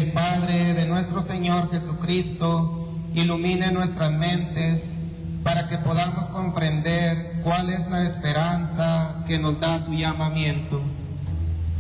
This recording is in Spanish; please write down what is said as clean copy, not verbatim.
el Padre de nuestro Señor Jesucristo ilumine nuestras mentes para que podamos comprender cuál es la esperanza que nos da su llamamiento.